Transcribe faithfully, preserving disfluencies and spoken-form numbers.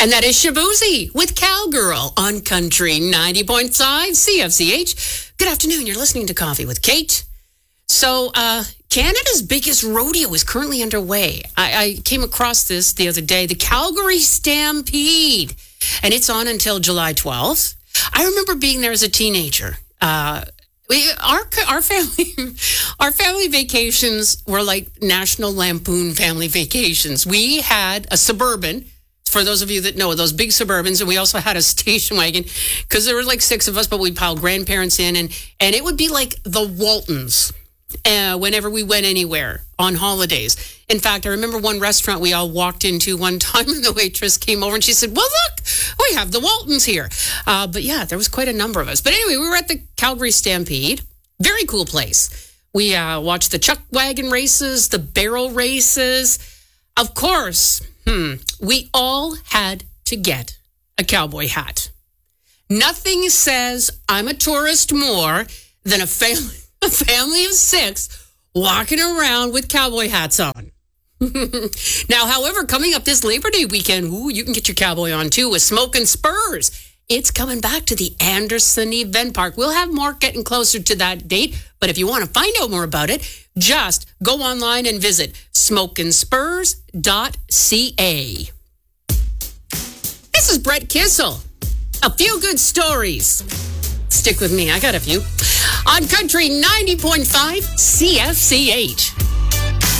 And that is Shabuzi with Cowgirl on Country ninety point five C F C H. Good afternoon. You're listening to Coffee with Kate. So, uh, Canada's biggest rodeo is currently underway. I, I came across this the other day, the Calgary Stampede, and it's on until July twelfth. I remember being there as a teenager. Uh, we, our our family our family vacations were like National Lampoon family vacations. We had a Suburban. For those of you that know, those big Suburbans, and we also had a station wagon because there were like six of us, but we'd pile grandparents in, and, and it would be like the Waltons uh, whenever we went anywhere on holidays. In fact, I remember one restaurant we all walked into one time, and the waitress came over and she said, well, look, we have the Waltons here. Uh, but yeah, there was quite a number of us. But anyway, we were at the Calgary Stampede. Very cool place. We uh, watched the chuck wagon races, the barrel races. Of course, Hmm. we all had to get a cowboy hat. Nothing says I'm a tourist more than a family, a family of six walking around with cowboy hats on. Now, however, coming up this Labor Day weekend, ooh, you can get your cowboy on too with Smokin' Spurs. It's coming back to the Anderson Event Park. We'll have more getting closer to that date, but if you want to find out more about it, just go online and visit smokin spurs dot c a. This is Brett Kissel. A few good stories. Stick with me, I got a few. On Country ninety point five C F C H.